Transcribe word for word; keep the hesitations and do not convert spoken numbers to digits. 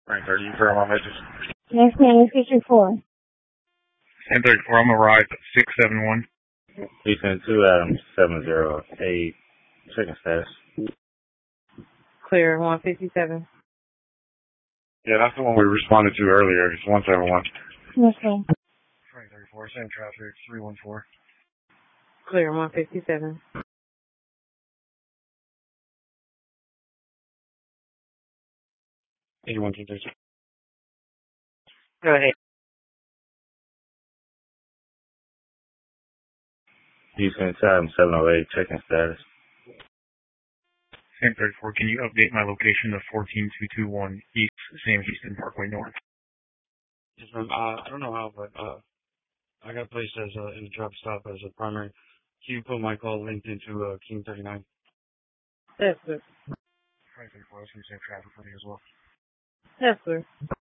Frank, are you for my message? Yes, ma'am. Station four. ten thirty-four, I'm arrived at six seven one. Houston two, Adam seven zero eight. Checking status. Clear, one fifty-seven. Yeah, that's the one we responded to earlier. It's one seven one. Yes, ma'am. Frank thirty-four, same traffic, three one four. Clear, one fifty-seven. eighty-one two thirty. Go ahead. Houston two, Adam seven oh eight. Checking status. Same thirty-four, can you update my location to fourteen two two one East Sam Houston Parkway North? Yes, ma'am. Uh, I don't know how, but uh, I got placed as uh, in a traffic stop as a primary. Can you put my call linked into uh, King thirty-nine? Yes, sir. Frank thirty-four, that's the same traffic for me as well. Yes, sir.